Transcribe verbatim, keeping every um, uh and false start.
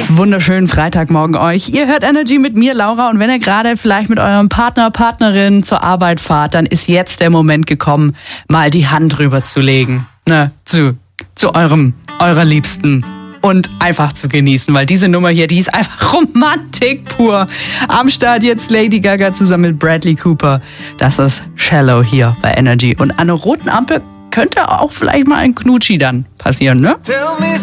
Wunderschönen Freitagmorgen euch. Ihr hört Energy mit mir, Laura. Und wenn ihr gerade vielleicht mit eurem Partner, Partnerin zur Arbeit fahrt, dann ist jetzt der Moment gekommen, mal die Hand rüber zu legen. Ne, zu, zu eurem, eurer Liebsten. Und einfach zu genießen, weil diese Nummer hier, die ist einfach Romantik pur. Am Start jetzt Lady Gaga zusammen mit Bradley Cooper. Das ist Shallow hier bei Energy. Und an einer roten Ampel könnte auch vielleicht mal ein Knutschi dann passieren, ne?